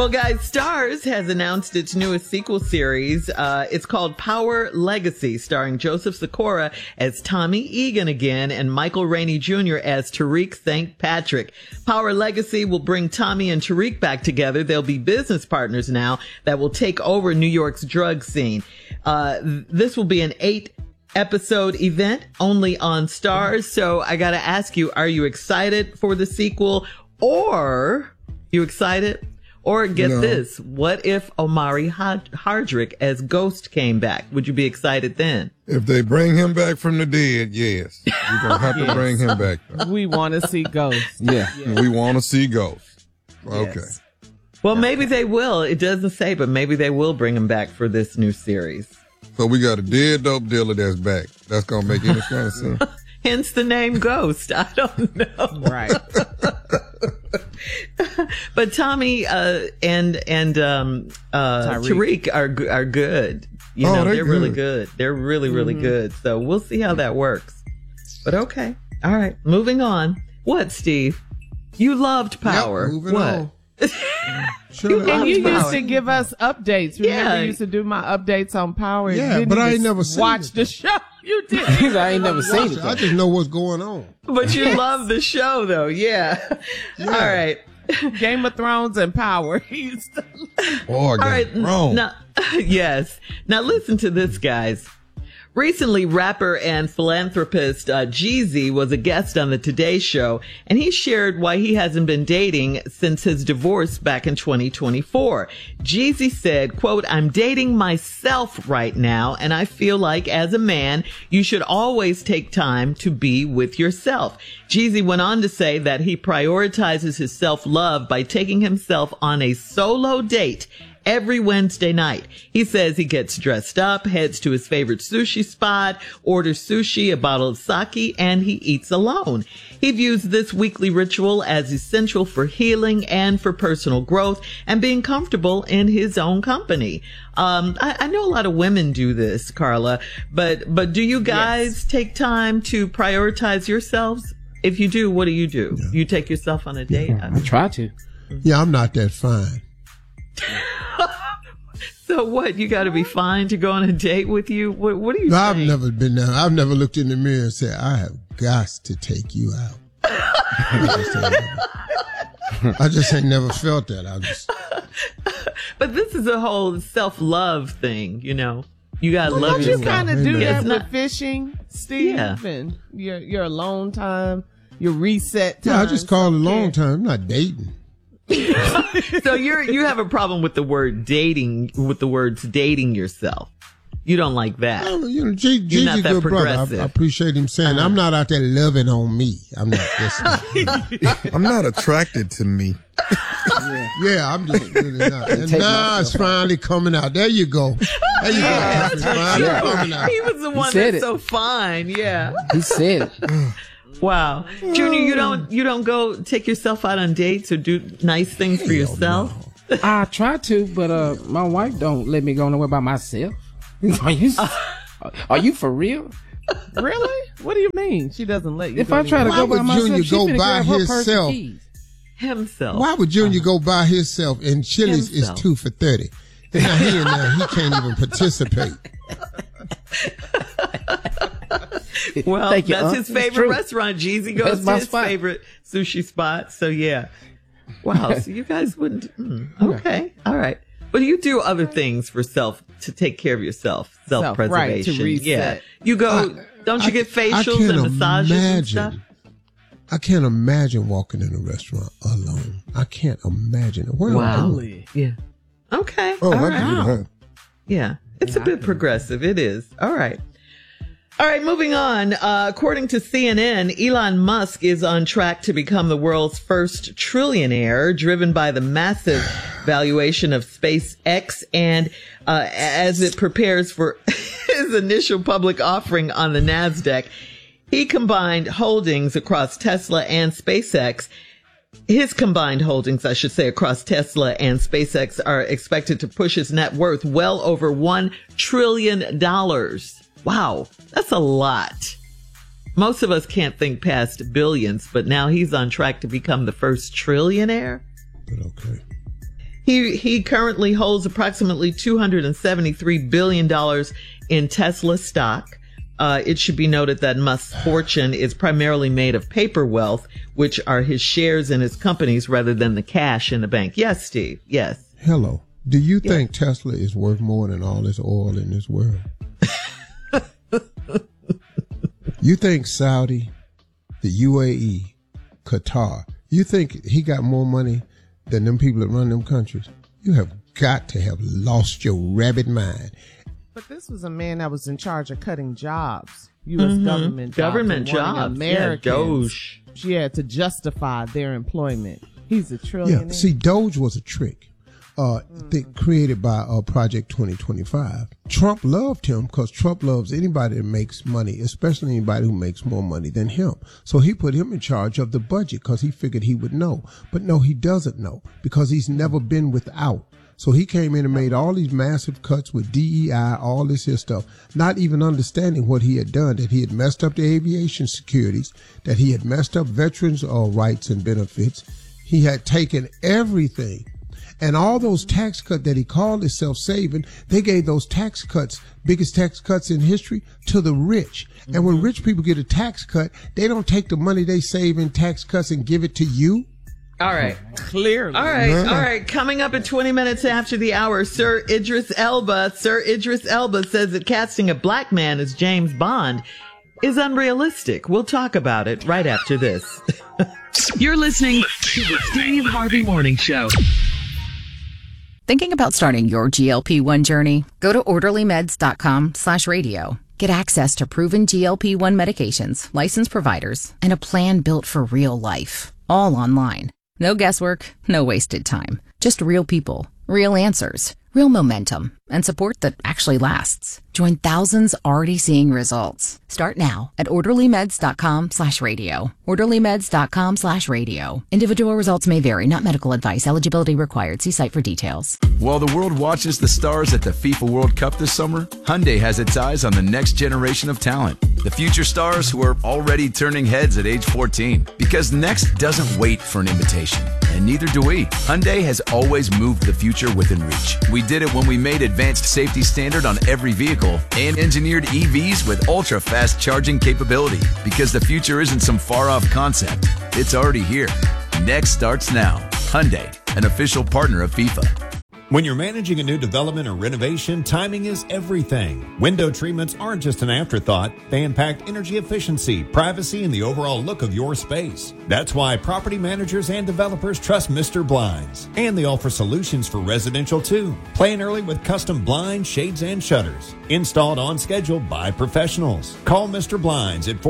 Well, guys, Starz has announced its newest sequel series. It's called Power Legacy, starring Joseph Sikora as Tommy Egan again and Michael Rainey Jr. as Tariq St. Patrick. Power Legacy will bring Tommy and Tariq back together. They'll be business partners now that will take over New York's drug scene. This will be an 8-episode event only on Starz. So I got to ask you, are you excited for the sequel, or you excited? Or get this, what if Omari Hardrick as Ghost came back? Would you be excited then? If they bring him back from the dead, yes. You're going to have to bring him back. We want to see Ghost. Yeah, we want to see Ghost. Okay. Yes. Well, maybe they will. It doesn't say, but maybe they will bring him back for this new series. So we got a dead dope dealer that's back. That's going to make any kind of sense. Hence the name Ghost. I don't know. Right. But Tommy and Tariq are good. You know, they're really good. They're really, really good. So we'll see how that works. But okay. All right. Moving on. What, Steve? You loved Power. Yep, moving what? on. And you used to give us updates. Remember, you used to do my updates on Power. Yeah, but I ain't never seen watched the show. You did. I ain't never seen it. I just know what's going on. But you love the show, though. Yeah. All right. Game of Thrones and Power. All right. Now, yes. Now listen to this, guys. Recently, rapper and philanthropist Jeezy was a guest on the Today Show, and he shared why he hasn't been dating since his divorce back in 2024. Jeezy said, quote, "I'm dating myself right now, and I feel like as a man, you should always take time to be with yourself." Jeezy went on to say that he prioritizes his self-love by taking himself on a solo date every Wednesday night. He says he gets dressed up, heads to his favorite sushi spot, orders sushi, a bottle of sake, and he eats alone. He views this weekly ritual as essential for healing and for personal growth and being comfortable in his own company. I know a lot of women do this, Carla, but do you guys take time to prioritize yourselves? If you do, what do? Yeah. You take yourself on a date? I try to. Yeah, I'm not that fine. So what? You got to be fine to go on a date with you? What are you saying? I've never been there. I've never looked in the mirror and said, I have got to take you out. I just ain't never felt that. But this is a whole self-love thing, you know. You got to love yourself. Don't you kind of do that with fishing, Steve? Yeah. And your alone time, your reset time. Yeah, I just call it alone time. I'm not dating. So you have a problem with the word dating, with the words dating yourself. You don't like that. Well, You're not that progressive. I appreciate him saying, I'm not out there loving on me. I'm not listening. I'm not attracted to me. Yeah, I'm just really not. And now it's finally coming out. There you go. There you go. It's finally coming out. He was the one that's so fine. Yeah. He said it. Wow. Junior, you don't go take yourself out on dates or do nice things for yourself? No. I try to, but my wife don't let me go nowhere by myself. Are you for real? Really? What do you mean? She doesn't let you if I try to go by myself, Junior go by himself? Himself. Why would Junior go by himself? And Chili's is 2 for $30. And now he in there, he can't even participate. Well, that's his favorite restaurant. Jeezy goes to his favorite sushi spot. So yeah. Wow. So you guys wouldn't. Okay. All right. But you do other things for to take care of yourself. Self-preservation. Right, to reset. Yeah. You go, don't you get facials and massages and stuff? I can't imagine walking in a restaurant alone. I can't imagine it. Wow. Yeah. Okay. Oh, all I can do it at home. Yeah. It's a bit progressive. It is. All right. All right, moving on. According to CNN, Elon Musk is on track to become the world's first trillionaire, driven by the massive valuation of SpaceX and as it prepares for his initial public offering on the NASDAQ. He combined holdings across Tesla and SpaceX. His combined holdings, I should say, across Tesla and SpaceX are expected to push his net worth well over $1 trillion. Wow, that's a lot. Most of us can't think past billions, but now he's on track to become the first trillionaire. But okay. He currently holds approximately $273 billion in Tesla stock. It should be noted that Musk's fortune is primarily made of paper wealth, which are his shares in his companies rather than the cash in the bank. Yes, Steve. Yes. Hello. Do you think Tesla is worth more than all this oil in this world? You think Saudi, the UAE, Qatar, you think he got more money than them people that run them countries? You have got to have lost your rabbit mind. But this was a man that was in charge of cutting jobs, U.S. government jobs. Americans, to justify their employment. He's a trillionaire. Yeah, see, Doge was a trick created by Project 2025. Trump loved him because Trump loves anybody that makes money, especially anybody who makes more money than him. So he put him in charge of the budget because he figured he would know. But no, he doesn't know because he's never been without. So he came in and made all these massive cuts with DEI, all this here stuff, not even understanding what he had done, that he had messed up the aviation securities, that he had messed up veterans' rights and benefits. He had taken everything. And all those tax cuts that he called himself saving, they gave those tax cuts, biggest tax cuts in history, to the rich. And when rich people get a tax cut, they don't take the money they save in tax cuts and give it to you. All right. Clearly. All right. Coming up at 20 minutes after the hour, Sir Idris Elba says that casting a black man as James Bond is unrealistic. We'll talk about it right after this. You're listening to the Steve Harvey Morning Show. Thinking about starting your GLP-1 journey? Go to orderlymeds.com/radio. Get access to proven GLP-1 medications, licensed providers, and a plan built for real life. All online. No guesswork, no wasted time. Just real people, real answers, real momentum, and support that actually lasts. Join thousands already seeing results. Start now at orderlymeds.com/radio. orderlymeds.com/radio. Individual results may vary, not medical advice. Eligibility required. See site for details. While the world watches the stars at the FIFA World Cup this summer, Hyundai has its eyes on the next generation of talent. The future stars who are already turning heads at age 14. Because next doesn't wait for an invitation. And neither do we. Hyundai has always moved the future within reach. We did it when we made advanced safety standard on every vehicle and engineered EVs with ultra-fast charging capability. Because the future isn't some far-off concept. It's already here. Next starts now. Hyundai, an official partner of FIFA. When you're managing a new development or renovation, timing is everything. Window treatments aren't just an afterthought. They impact energy efficiency, privacy, and the overall look of your space. That's why property managers and developers trust Mr. Blinds. And they offer solutions for residential too. Plan early with custom blinds, shades, and shutters. Installed on schedule by professionals. Call Mr. Blinds at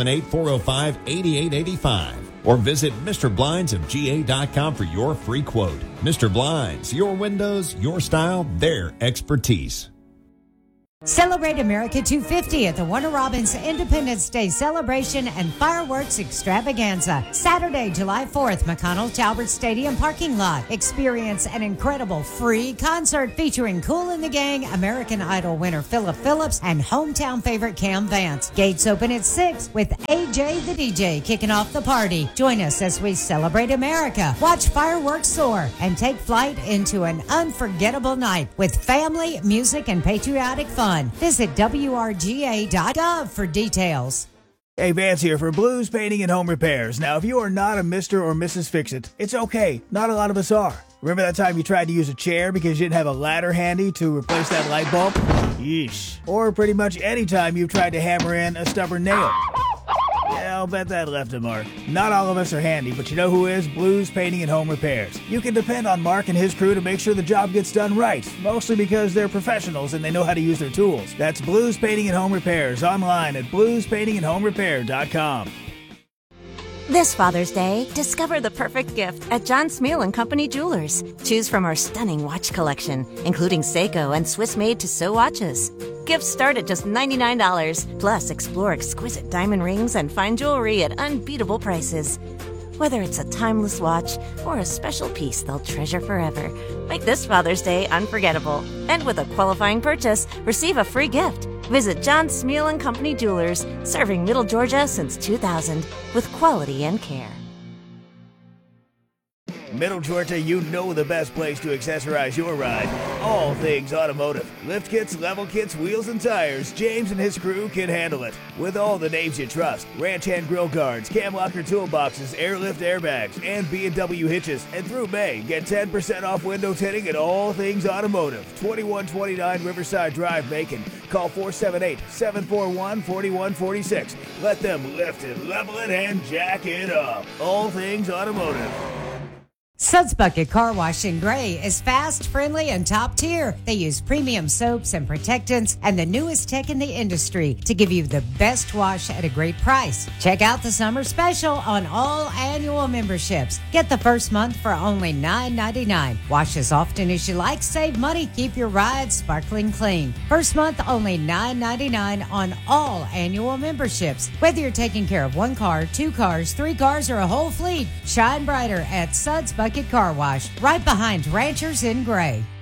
478-405-8885. Or visit MrBlindsofGA.com for your free quote. Mr. Blinds, your windows, your style, their expertise. Celebrate America 250 at the Warner Robins Independence Day celebration and fireworks extravaganza. Saturday, July 4th, McConnell Talbert Stadium parking lot. Experience an incredible free concert featuring Kool and the Gang, American Idol winner Philip Phillips, and hometown favorite Cam Vance. Gates open at 6 with AJ the DJ kicking off the party. Join us as we celebrate America, watch fireworks soar, and take flight into an unforgettable night with family, music, and patriotic fun. Visit WRGA.gov for details. Hey, Vance here for Blues Painting and Home Repairs. Now, if you are not a Mr. or Mrs. Fix-It, it's okay. Not a lot of us are. Remember that time you tried to use a chair because you didn't have a ladder handy to replace that light bulb? Yeesh. Or pretty much any time you've tried to hammer in a stubborn nail. Yeah, I'll bet that left a mark. Not all of us are handy, but you know who is? Blues Painting and Home Repairs. You can depend on Mark and his crew to make sure the job gets done right, mostly because they're professionals and they know how to use their tools. That's Blues Painting and Home Repairs online at bluespaintingandhomerepair.com. This Father's Day, discover the perfect gift at John Smeal & Company Jewelers. Choose from our stunning watch collection, including Seiko and Swiss-made Tissot watches. Gifts start at just $99. Plus, explore exquisite diamond rings and fine jewelry at unbeatable prices. Whether it's a timeless watch or a special piece they'll treasure forever, make this Father's Day unforgettable. And with a qualifying purchase, receive a free gift. Visit John Smeal & Company Jewelers, serving Middle Georgia since 2000 with quality and care. Middle Georgia, you know the best place to accessorize your ride. All things automotive. Lift kits, level kits, wheels, and tires. James and his crew can handle it. With all the names you trust. Ranch hand grill guards, cam locker toolboxes, airlift airbags, and B&W hitches. And through May, get 10% off window tinting at all things automotive. 2129 Riverside Drive, Macon. Call 478-741-4146. Let them lift it, level it, and jack it up. All things automotive. Suds Bucket Car Wash in Gray is fast, friendly, and top tier. They use premium soaps and protectants and the newest tech in the industry to give you the best wash at a great price. Check out the summer special on all annual memberships. Get the first month for only $9.99. Wash as often as you like, save money, keep your ride sparkling clean. First month only $9.99 on all annual memberships. Whether you're taking care of one car, 2 cars, 3 cars, or a whole fleet, shine brighter at Suds Bucket Car Wash, right behind Ranchers in Gray.